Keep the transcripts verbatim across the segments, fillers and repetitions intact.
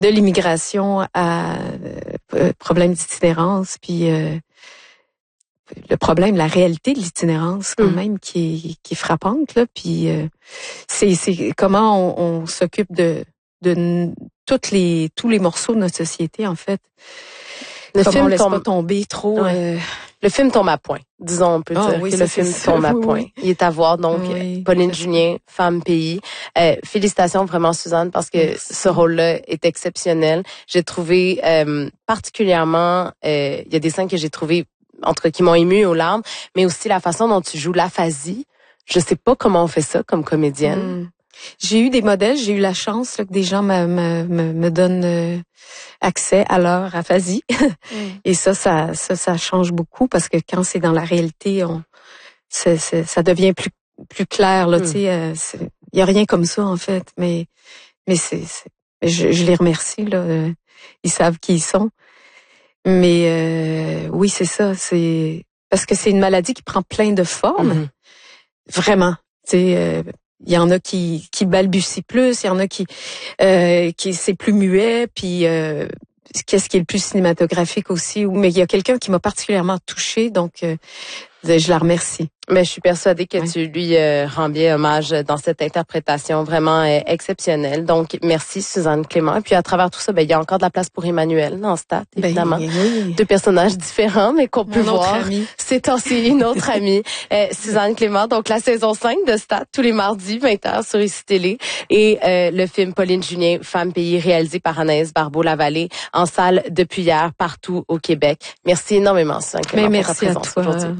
de l'immigration à euh, problème d'itinérance, puis euh, le problème, la réalité de l'itinérance quand mmh. même qui est, qui est frappante là. Puis euh, c'est, c'est comment on, on s'occupe de, de toutes les tous les morceaux de notre société en fait. Le comment film on laisse tombe... pas tomber trop. Ouais. Euh... Le film tombe à point. Disons, on peut oh, dire oui, que ça, le film ça, tombe à oui, point. Oui. Il est à voir, donc, oui, Pauline Junien, Femme Pays. Euh, félicitations vraiment, Suzanne, parce que Merci. ce rôle-là est exceptionnel. J'ai trouvé euh, particulièrement, euh, il y a des scènes que j'ai trouvées, en tout cas, qui m'ont émue aux larmes, mais aussi la façon dont tu joues l'aphasie. Je sais pas comment on fait ça comme comédienne. Mm. J'ai eu des modèles, j'ai eu la chance là, que des gens me, me, me, me donnent euh, accès à leur aphasie. Mm. Et ça, ça, ça, ça change beaucoup parce que quand c'est dans la réalité, on, c'est, c'est, ça devient plus, plus clair. Là, mm. tu sais, euh, il y a rien comme ça en fait, mais, mais c'est, c'est je, je les remercie là. Euh, ils savent qui ils sont. Mais euh, oui, c'est ça. C'est parce que c'est une maladie qui prend plein de formes. Mm. Vraiment, tu sais. Euh, Il y en a qui qui balbutient plus, il y en a qui euh, qui c'est plus muet, puis euh, qu'est-ce qui est le plus cinématographique aussi. Mais il y a quelqu'un qui m'a particulièrement touchée, donc euh, je la remercie. Mais je suis persuadée que ouais. tu lui euh, rends bien hommage dans cette interprétation vraiment euh, exceptionnelle. Donc, merci Suzanne Clément. Et puis à travers tout ça, ben il y a encore de la place pour Emmanuel dans Stat, évidemment. Ben, oui. Deux personnages différents, mais qu'on peut un voir. Autre ami. C'est aussi une autre amie, euh, Suzanne Clément. Donc la saison cinq de Stat, tous les mardis, vingt heures sur I C I Télé. Et euh, le film Pauline Junien, Femme Pays, réalisé par Anaïs Barbeau-Lavallée, en salle depuis hier, partout au Québec. Merci énormément, Suzanne Clément, mais pour merci ta présence aujourd'hui.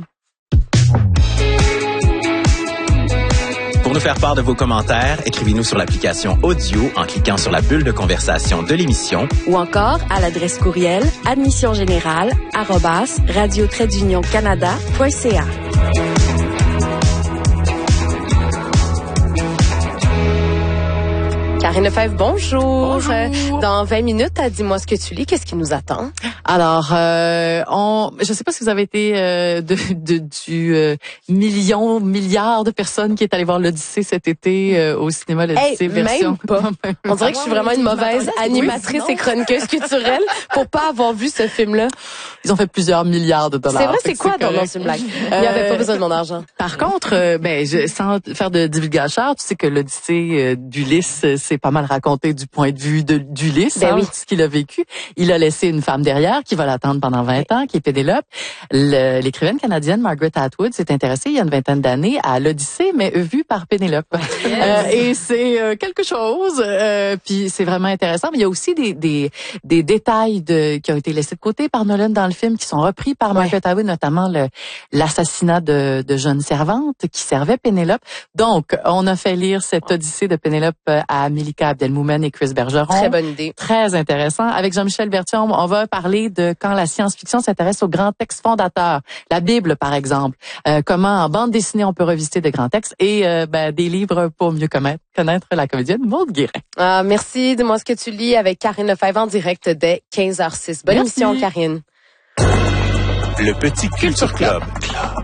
Pour nous faire part de vos commentaires, écrivez-nous sur l'application Audio en cliquant sur la bulle de conversation de l'émission ou encore à l'adresse courriel admissiongénérale arobase radio trait d'union canada point c a. Karine Lefebvre, bonjour. Bonjour. Dans vingt minutes, dis-moi ce que tu lis. Qu'est-ce qui nous attend? Alors, euh, on, je ne sais pas si vous avez été euh, de, de, du euh, million, milliard de personnes qui est allé voir l'Odyssée cet été euh, au cinéma, l'Odyssée hey, version. Même pas. On dirait que je suis vraiment une mauvaise animatrice oui, et chroniqueuse culturelle pour pas avoir vu ce film-là. Ils ont fait plusieurs milliards de dollars. C'est vrai, c'est quoi dans ce blague? Il n'y avait pas besoin de mon argent. Par contre, euh, ben, je, sans faire de divulgacheur, tu sais que l'Odyssée euh, d'Ulysse, c'est pas mal raconté du point de vue de d'Ulysse, ben hein, oui. ce qu'il a vécu. Il a laissé une femme derrière qui va l'attendre pendant vingt ans, qui est Pénélope. Le, l'écrivaine canadienne Margaret Atwood s'est intéressée il y a une vingtaine d'années à l'Odyssée, mais vue par Pénélope. Yes. Euh, et c'est euh, quelque chose. Euh, puis c'est vraiment intéressant. Mais il y a aussi des des des détails de qui ont été laissés de côté par Nolan dans le film, qui sont repris par Margaret ouais. Atwood, notamment le l'assassinat de de jeunes servantes qui servaient Pénélope. Donc, on a fait lire cette Odyssée de Pénélope à Melika Abdelmoumen et Chris Bergeron. Très bonne idée. Très intéressant. Avec Jean-Michel Berthiaume, on va parler de quand la science-fiction s'intéresse aux grands textes fondateurs. La Bible, par exemple. Euh, comment en bande dessinée on peut revisiter de grands textes et euh, ben, des livres pour mieux connaître, connaître la comédienne Maude Guérin. Ah, merci. Dis-moi ce que tu lis avec Karine Lefebvre en direct dès quinze heures six. Bonne merci. émission, Karine. Le Petit Culture Club.